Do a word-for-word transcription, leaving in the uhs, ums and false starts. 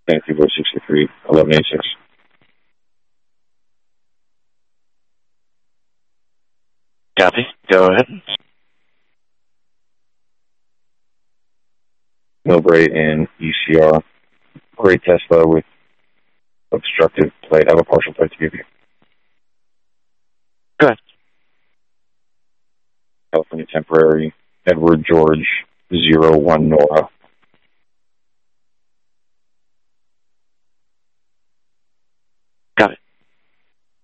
Fancy Voice sixty-three, eleven eighty-six. Copy. Go ahead. Millbrae in E C R. Great Tesla with obstructive plate. I have a partial plate to give you. Go ahead. California Temporary, Edward George, zero one Nora.